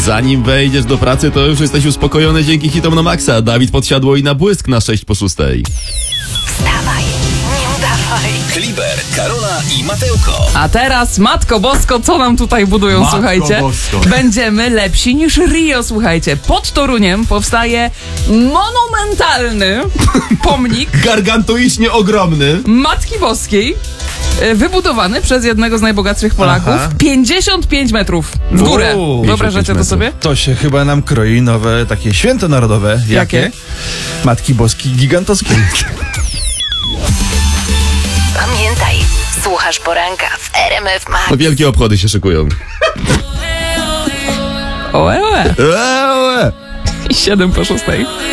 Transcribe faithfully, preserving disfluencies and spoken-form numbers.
Zanim wejdziesz do pracy, to już jesteś uspokojony dzięki hitom na maksa. Dawid Podsiadło i Na błysk na sześć po szóstej. Wstawaj, nie udawaj. Kliber, Karola i Mateuko. A teraz, Matko Bosko, co nam tutaj budują, Matko słuchajcie? Bosko. Będziemy lepsi niż Rio, słuchajcie. Pod Toruniem powstaje monumentalny pomnik Gargantuicznie ogromny. Matki Boskiej, e, wybudowany przez jednego z najbogatszych Polaków. Aha. pięćdziesiąt pięć metrów w górę. Uuu, Wyobrażacie to metrów. sobie? To się chyba nam kroi nowe takie święto narodowe. Jakie? Matki Boskiej Gigantowskiej. Pamiętaj, słuchasz poranka w R M F Max. No, wielkie obchody się szykują. Oe, oe. Eee! I siedem po szóstej.